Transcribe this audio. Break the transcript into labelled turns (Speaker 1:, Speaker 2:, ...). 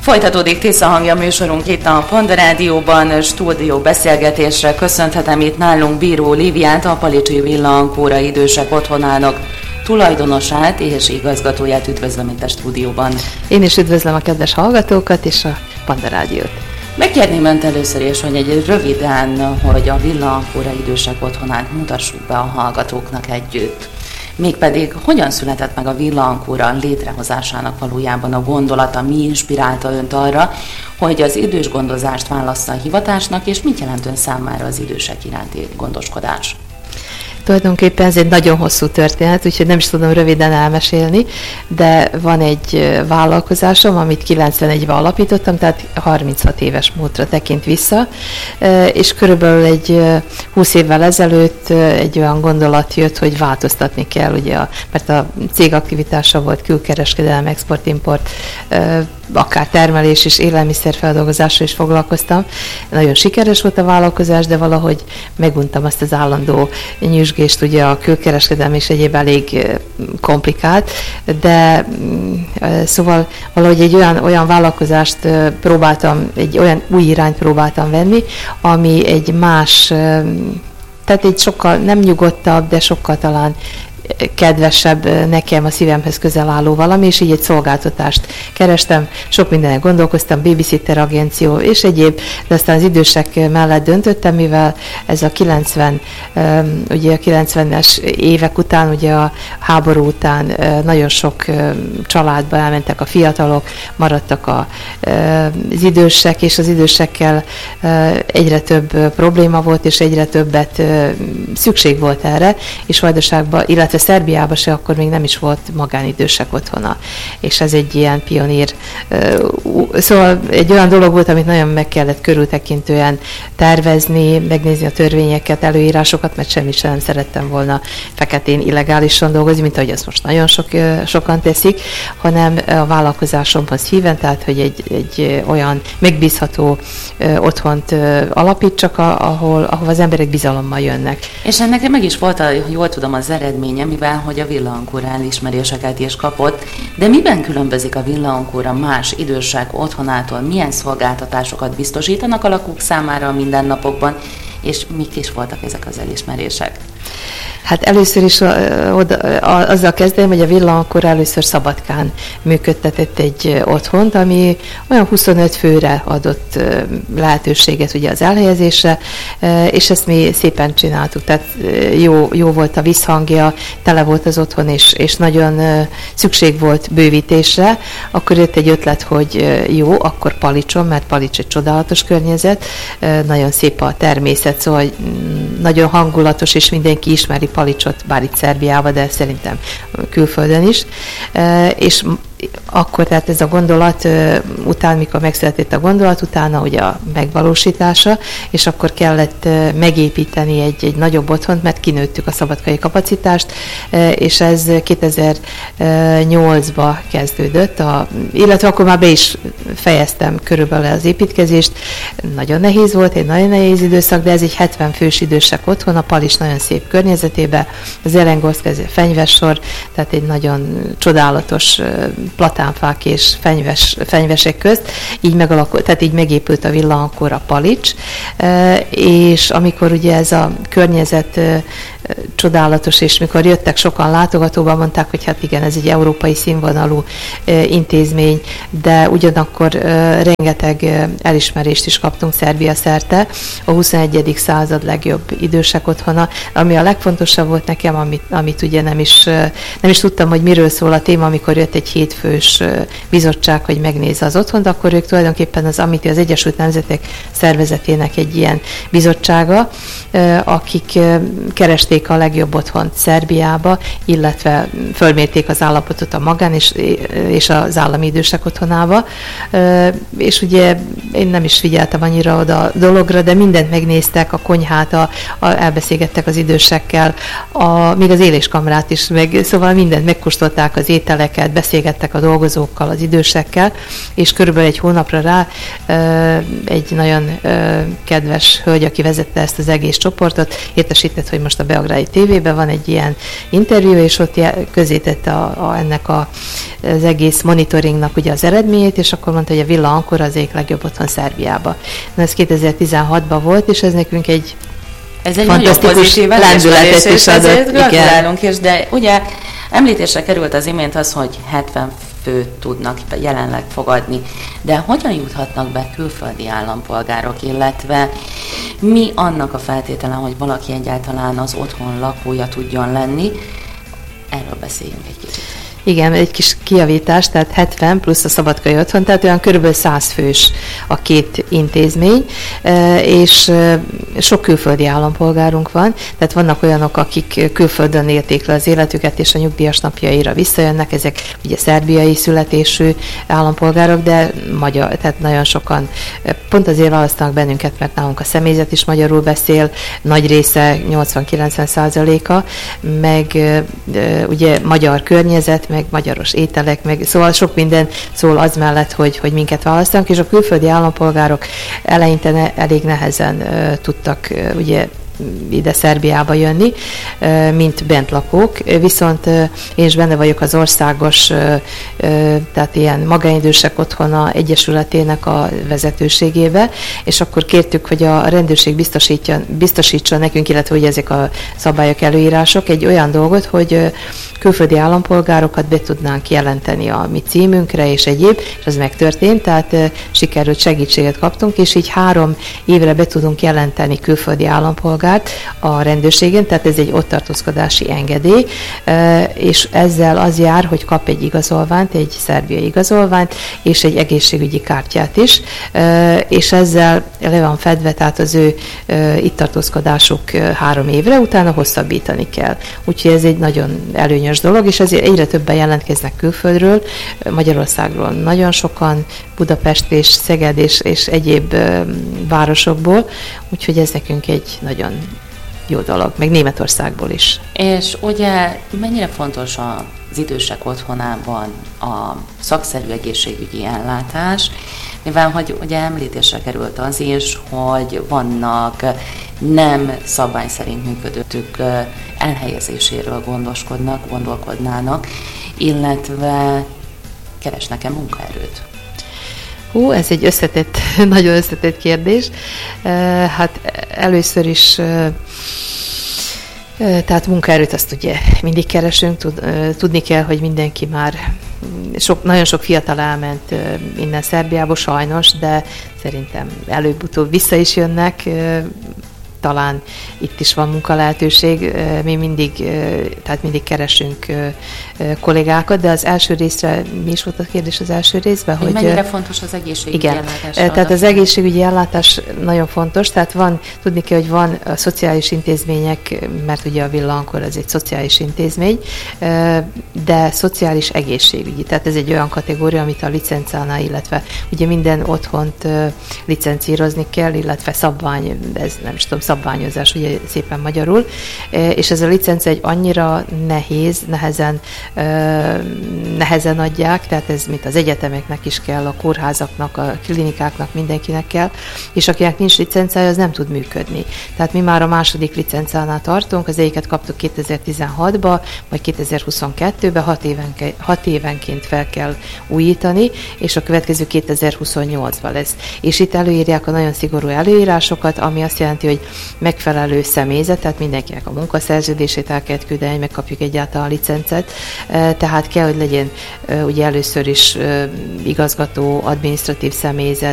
Speaker 1: Folytatódik Tisza hangja műsorunk itt a Panda Rádióban, stúdió beszélgetésre köszönhetem itt nálunk Bíró Líviát, a Palicsi Villa-Ancora idősek otthonának tulajdonosát és igazgatóját. Üdvözlöm itt a stúdióban.
Speaker 2: Én is üdvözlöm a kedves hallgatókat és a Panda Rádiót.
Speaker 1: Megkérném Önt először is, hogy egy röviden, hogy a Villa-Ancora idősek otthonát mutassuk be a hallgatóknak együtt. Mégpedig hogyan született meg a Villa-Ancora létrehozásának valójában a gondolata, mi inspirálta Önt arra, hogy az idősgondozást válassza a hivatásnak, és mit jelent Ön számára az idősek iránti gondoskodás?
Speaker 2: Tulajdonképpen ez egy nagyon hosszú történet, úgyhogy nem is tudom röviden elmesélni, de van egy vállalkozásom, amit 91-ben alapítottam, tehát 36 éves múltra tekint vissza, és körülbelül egy 20 évvel ezelőtt egy olyan gondolat jött, hogy változtatni kell, ugye, mert a cég aktivitása volt külkereskedelem, export-import, akár termelés és élelmiszerfeldolgozással is foglalkoztam. Nagyon sikeres volt a vállalkozás, de valahogy meguntam azt az állandó nyüzsgést, ugye a külkereskedelem is egyéb elég komplikált, de szóval valahogy egy olyan vállalkozást próbáltam, egy olyan új irányt próbáltam venni, ami egy más, tehát egy sokkal nem nyugodtabb, de sokkal talán kedvesebb, nekem a szívemhez közel álló valami, és így egy szolgáltatást kerestem, sok mindenen gondolkoztam, babysitter agenció és egyéb, de aztán az idősek mellett döntöttem, mivel ez a 90-es évek után, ugye a háború után nagyon sok családba elmentek a fiatalok, maradtak az idősek, és az idősekkel egyre több probléma volt, és egyre többet szükség volt erre, és Vajdaságban, illetve Szerbiában se akkor még nem is volt magánidősek otthona, és ez egy ilyen pionír. Szóval egy olyan dolog volt, amit nagyon meg kellett körültekintően tervezni, megnézni a törvényeket, előírásokat, mert semmit sem nem szerettem volna feketén illegálisan dolgozni, mint ahogy ezt most nagyon sokan teszik, hanem a vállalkozásomhoz híven, tehát hogy egy olyan megbízható otthont alapítsak, ahol az emberek bizalommal jönnek.
Speaker 1: És ennek meg is volt, jól tudom, az eredménye, mivel hogy a Villa-Ancora elismeréseket is kapott, de miben különbözik a Villa-Ancora más idősek otthonától, milyen szolgáltatásokat biztosítanak a lakók számára a mindennapokban, és mik is voltak ezek az elismerések?
Speaker 2: Hát először is azzal kezdem, hogy a Villa-Ancora először Szabadkán működtetett egy otthont, ami olyan 25 főre adott lehetőséget ugye az elhelyezésre, és ezt mi szépen csináltuk, tehát jó volt a visszhangja, tele volt az otthon, és nagyon szükség volt bővítésre. Akkor jött egy ötlet, hogy jó, akkor Palicson, mert Palics egy csodálatos környezet, nagyon szép a természet, szóval nagyon hangulatos, és mindenki ismeri Palicsot, bár itt Szerbiában, de szerintem külföldön is. És akkor tehát ez a gondolat után, mikor megszületett a gondolat, utána ugye a megvalósítása, és akkor kellett megépíteni egy nagyobb otthont, mert kinőttük a szabadkai kapacitást, és ez 2008-ba kezdődött, illetve akkor már be is fejeztem körülbelül az építkezést. Nagyon nehéz volt, egy nagyon nehéz időszak, de ez egy 70 fős idősek otthon, a Palics nagyon szép környezetében, az Elengorszk, ez fenyvessor, tehát egy nagyon csodálatos platánfák és fenyvesek közt, így megalakult, tehát így megépült a Villa-Ancora Palics, és amikor ugye ez a környezet csodálatos, és mikor jöttek sokan látogatóban, mondták, hogy hát igen, ez egy európai színvonalú intézmény, de ugyanakkor rengeteg elismerést is kaptunk Szerbia szerte, a 21. század legjobb idősek otthona, ami a legfontosabb volt nekem, amit ugye nem is tudtam, hogy miről szól a téma, amikor jött egy 7 fős bizottság, hogy megnézze az otthont, akkor ők tulajdonképpen az Egyesült Nemzetek Szervezetének egy ilyen bizottsága, akik keresték a legjobb otthont Szerbiába, illetve fölmérték az állapotot a magán és az állami idősek otthonába, és ugye én nem is figyeltem annyira oda a dologra, de mindent megnéztek, a konyhát, elbeszélgettek az idősekkel, még az éléskamrát is, szóval mindent megkóstolták, az ételeket, beszélgettek a dolgozókkal, az idősekkel, és körülbelül egy hónapra rá egy nagyon kedves hölgy, aki vezette ezt az egész csoportot, értesített, hogy most a Belgrádi tévében van egy ilyen interjú, és ott közétette ennek az egész monitoringnak ugye az eredményét, és akkor mondta, hogy a Villa Ancora az egyik legjobb otthon Szerbiába. Ez 2016-ban volt, és ez nekünk egy fantasztikus lendületet is adott.
Speaker 1: Gratulálunk is, de ugye említésre került az imént az, hogy 70 főt tudnak jelenleg fogadni, de hogyan juthatnak be külföldi állampolgárok, illetve mi annak a feltétele, hogy valaki egyáltalán az otthon lakója tudjon lenni? Erről beszéljünk egy kicsit.
Speaker 2: Igen, egy kis kijavítás, tehát 70 plusz a Szabadkai Otthon, tehát olyan körülbelül 100 fős a két intézmény, és sok külföldi állampolgárunk van, tehát vannak olyanok, akik külföldön élték le az életüket, és a nyugdíjas napjaira visszajönnek, ezek ugye szerbiai születésű állampolgárok, de magyar, tehát nagyon sokan pont azért választanak bennünket, mert nálunk a személyzet is magyarul beszél, nagy része, 80-90%-a, meg ugye magyar környezet, meg magyaros ételek, meg szóval sok minden szól az mellett, hogy minket választanak, és a külföldi állampolgárok eleinte elég nehezen tudtak ugye ide Szerbiába jönni, mint bentlakók, viszont én is benne vagyok az országos, tehát ilyen magánidősek otthona egyesületének a vezetőségébe, és akkor kértük, hogy a rendőrség biztosítson nekünk, illetve hogy ezek a szabályok, előírások egy olyan dolgot, hogy külföldi állampolgárokat be tudnánk jelenteni a mi címünkre és egyéb, és ez megtörtént, tehát sikerült, segítséget kaptunk, és így 3 évre be tudunk jelenteni külföldi állampolgárt a rendőrségen, tehát ez egy ott tartózkodási engedély, és ezzel az jár, hogy kap egy igazolványt, egy szerbiai igazolványt, és egy egészségügyi kártyát is, és ezzel le van fedve, tehát az ő itt tartózkodásuk 3 évre, utána hosszabbítani kell. Úgyhogy ez egy nagyon előnyös dolog, és ezért egyre többen jelentkeznek külföldről, Magyarországról nagyon sokan, Budapest és Szeged és egyéb városokból, úgyhogy ez nekünk egy nagyon jó dolog, meg Németországból is.
Speaker 1: És ugye mennyire fontos az idősek otthonában a szakszerű egészségügyi ellátás, mivel hogy ugye említésre került az is, hogy vannak nem szabály szerint működőtük elhelyezéséről gondolkodnának, illetve keresnek-e munkaerőt?
Speaker 2: Ez egy nagyon összetett kérdés. Hát először is, tehát munkaerőt azt ugye mindig keresünk, tudni kell, hogy mindenki már nagyon sok fiatal elment innen Szerbiából sajnos, de szerintem előbb-utóbb vissza is jönnek, talán itt is van munkalehetőség, mi mindig keresünk kollégákat, de az első részre, mi is volt a kérdés az első részben?
Speaker 1: Hogy mennyire fontos az egészségügyi ellátás?
Speaker 2: Tehát az egészségügyi ellátás nagyon fontos, tehát tudni kell, hogy van a szociális intézmények, mert ugye a Villa Ancora ez egy szociális intézmény, de szociális egészségügyi, tehát ez egy olyan kategória, amit a licencánál, illetve ugye minden otthont licencírozni kell, illetve ez nem is tudom, szabványozás, ugye szépen magyarul, és ez a licenc egy annyira nehezen adják, tehát ez mint az egyetemeknek is kell, a kórházaknak, a klinikáknak, mindenkinek kell, és akinek nincs licencája, az nem tud működni. Tehát mi már a második licencánál tartunk, az egyiket kaptuk 2016-ba, vagy 2022-ben, 6 évenként fel kell újítani, és a következő 2028-ban lesz. És itt előírják a nagyon szigorú előírásokat, ami azt jelenti, hogy megfelelő személyzet, tehát mindenkinek a munkaszerződését el kell küldeni, megkapjuk egyáltalán a licencet, tehát kell, hogy legyen ugye először is igazgató, adminisztratív személyzet,